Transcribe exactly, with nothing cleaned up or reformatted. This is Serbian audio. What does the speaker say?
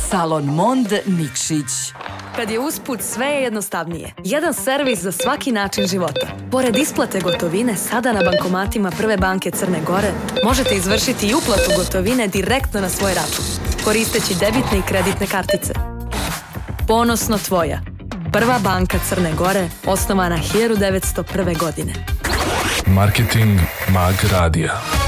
Salon Mond Nikšić. Kad je usput sve je jednostavnije. Jedan servis za svaki način života. Pored isplate gotovine, sada na bankomatima Prve banke Crne Gore možete izvršiti i uplatu gotovine direktno na svoj račun, koristeći debitne i kreditne kartice. Ponosno tvoja. Prva banka Crne Gore, osnovana hiljadu devetsto prve. godine. Marketing Mag Radija.